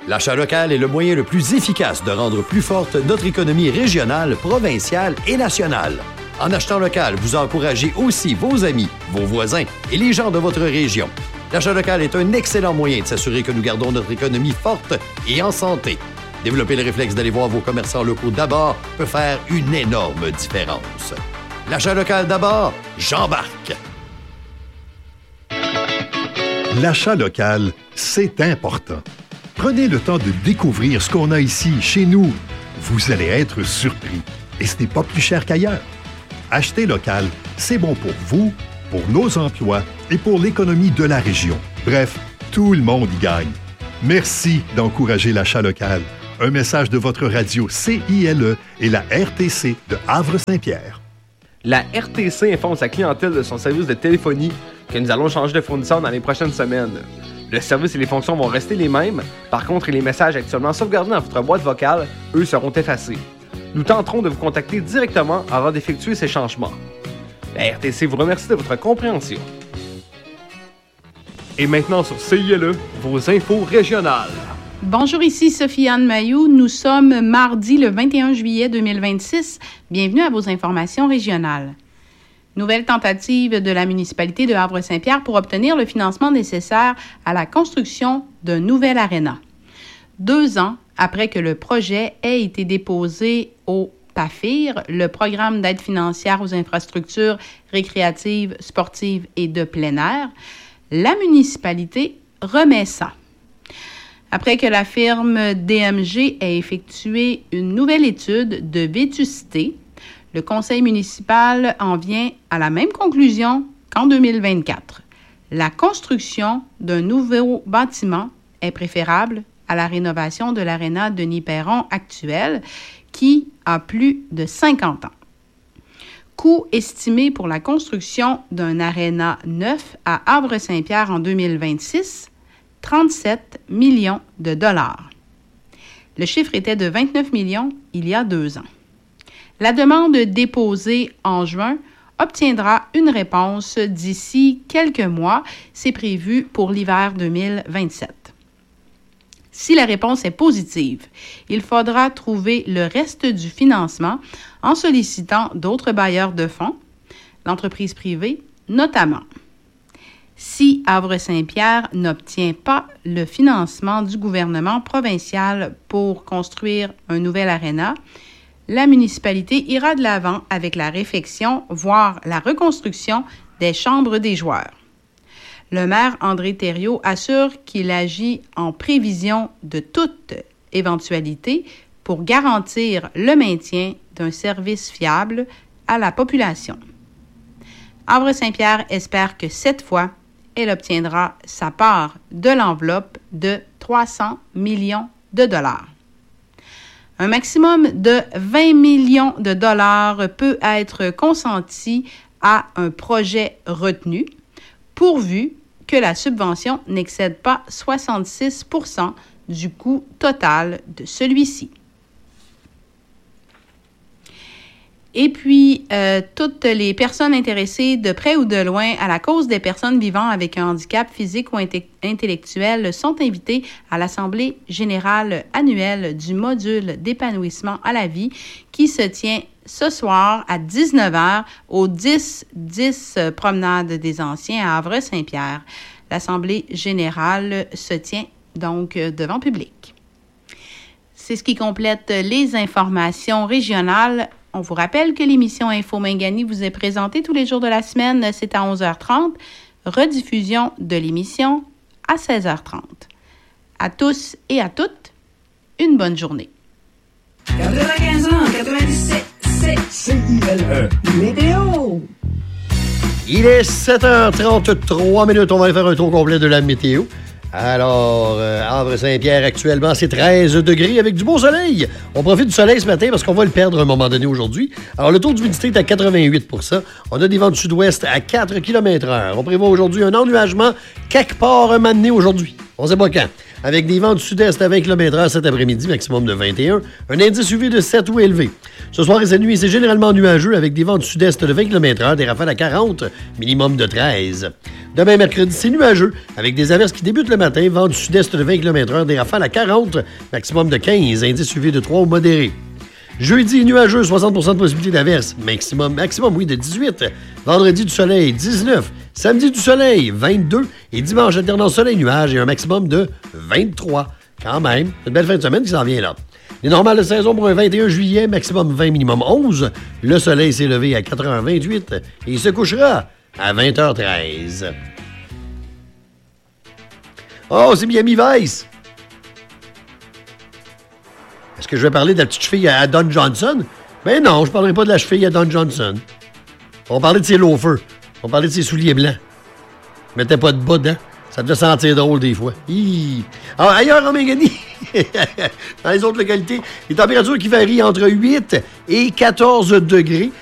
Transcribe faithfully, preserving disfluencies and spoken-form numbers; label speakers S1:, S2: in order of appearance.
S1: L'achat local est le moyen le plus efficace de rendre plus forte notre économie régionale, provinciale et nationale. En achetant local, vous encouragez aussi vos amis, vos voisins et les gens de votre région. L'achat local est un excellent moyen de s'assurer que nous gardons notre économie forte et en santé. Développer le réflexe d'aller voir vos commerçants locaux d'abord peut faire une énorme différence. L'achat local d'abord, j'embarque!
S2: L'achat local, c'est important. Prenez le temps de découvrir ce qu'on a ici, chez nous. Vous allez être surpris. Et ce n'est pas plus cher qu'ailleurs. Acheter local, c'est bon pour vous, pour nos emplois et pour l'économie de la région. Bref, tout le monde y gagne. Merci d'encourager l'achat local. Un message de votre radio C I L E et la R T C de Havre-Saint-Pierre.
S3: La R T C informe sa clientèle de son service de téléphonie que nous allons changer de fournisseur dans les prochaines semaines. Le service et les fonctions vont rester les mêmes. Par contre, les messages actuellement sauvegardés dans votre boîte vocale, eux, seront effacés. Nous tenterons de vous contacter directement avant d'effectuer ces changements. La R T C vous remercie de votre compréhension. Et maintenant sur C I L E, vos infos régionales.
S4: Bonjour, ici Sophie-Anne Mailloux. Nous sommes mardi le vingt et un juillet deux mille vingt-six. Bienvenue à vos informations régionales. Nouvelle tentative de la municipalité de Havre-Saint-Pierre pour obtenir le financement nécessaire à la construction d'un nouvel aréna. Deux ans après que le projet ait été déposé au P A F I R, le programme d'aide financière aux infrastructures récréatives, sportives et de plein air, la municipalité remet ça. Après que la firme D M G ait effectué une nouvelle étude de vétusté, le conseil municipal en vient à la même conclusion qu'en deux mille vingt-quatre. La construction d'un nouveau bâtiment est préférable à la rénovation de l'aréna Denis-Perron actuelle, qui a plus de cinquante ans. Coût estimé pour la construction d'un aréna neuf à Havre-Saint-Pierre en deux mille vingt-six, trente-sept millions de dollars. Le chiffre était de vingt-neuf millions il y a deux ans. La demande déposée en juin obtiendra une réponse d'ici quelques mois. C'est prévu pour l'hiver deux mille vingt-sept. Si la réponse est positive, il faudra trouver le reste du financement en sollicitant d'autres bailleurs de fonds, l'entreprise privée notamment. Si Havre-Saint-Pierre n'obtient pas le financement du gouvernement provincial pour construire un nouvel aréna, la municipalité ira de l'avant avec la réfection, voire la reconstruction des chambres des joueurs. Le maire André Thériault assure qu'il agit en prévision de toute éventualité pour garantir le maintien d'un service fiable à la population. Havre-Saint-Pierre espère que cette fois, elle obtiendra sa part de l'enveloppe de trois cents millions de dollars. Un maximum de vingt millions de dollars peut être consenti à un projet retenu, pourvu que la subvention n'excède pas soixante-six pour cent du coût total de celui-ci. Et puis, euh, toutes les personnes intéressées de près ou de loin à la cause des personnes vivant avec un handicap physique ou inte- intellectuel sont invitées à l'Assemblée générale annuelle du module d'épanouissement à la vie qui se tient ce soir à dix-neuf heures au dix dix Promenade des Anciens à Havre-Saint-Pierre. L'Assemblée générale se tient donc devant public. C'est ce qui complète les informations régionales. On vous rappelle que l'émission Info Mingani vous est présentée tous les jours de la semaine. C'est à onze heures trente. Rediffusion de l'émission à seize heures trente. À tous et à toutes, une bonne journée.
S5: quatre-vingt-quinze ans, quatre-vingt-dix-sept, c'est C I L E. Météo!
S1: Il est sept heures trente-trois minutes. On va aller faire un tour complet de la météo. Alors, euh, Havre-Saint-Pierre, actuellement, c'est treize degrés avec du beau soleil. On profite du soleil ce matin parce qu'on va le perdre à un moment donné aujourd'hui. Alors, le taux d'humidité est à quatre-vingt-huit pour cent. On a des vents du sud-ouest à quatre kilomètres heure. On prévoit aujourd'hui un ennuagement quelque part un moment donné aujourd'hui.
S6: On sait pas quand. Avec des vents du sud-est à vingt kilomètres heure cet après-midi, maximum de vingt et un. Un indice U V de sept ou élevé. Ce soir et cette nuit, c'est généralement nuageux avec des vents du sud-est de vingt kilomètres heure, des rafales à quarante, minimum de treize. Demain, mercredi, c'est nuageux avec des averses qui débutent le matin, vents du sud-est de vingt kilomètres heure, des rafales à quarante, maximum de quinze, indice U V de trois ou modéré. Jeudi, nuageux, soixante pour cent de possibilité d'averse. Maximum, maximum, oui, de dix-huit. Vendredi, du soleil, dix-neuf. Samedi, du soleil, vingt-deux. Et dimanche, alternant soleil-nuage et un maximum de vingt-trois. Quand même, une belle fin de semaine qui s'en vient là. Les normales de saison pour un vingt et un juillet, maximum vingt, minimum onze. Le soleil s'est levé à quatre heures vingt-huit et il se couchera à vingt heures treize. Oh, c'est Miami Vice! Est-ce que je vais parler de la petite cheville à Don Johnson? Ben non, je ne parlerai pas de la cheville à Don Johnson. On va parler de ses loafers. On va parler de ses souliers blancs. Mettez pas de bas dedans. Ça devait sentir drôle des fois. Hi. Alors, ailleurs en Méganie, dans les autres localités, les températures qui varient entre huit et quatorze degrés.